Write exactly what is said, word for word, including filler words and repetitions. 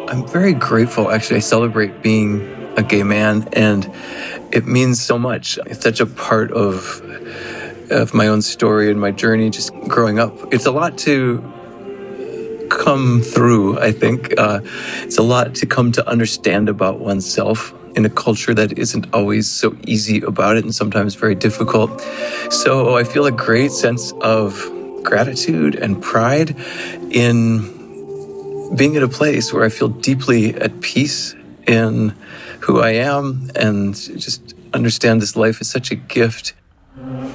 I'm very grateful. Actually, I celebrate being a gay man, and it means so much. It's such a part of of my own story and my journey just growing up. It's a lot to come through, I think. Uh, it's a lot to come to understand about oneself in a culture that isn't always so easy about it and sometimes very difficult. So I feel a great sense of gratitude and pride in being at a place where I feel deeply at peace in who I am and just understand this life is such a gift.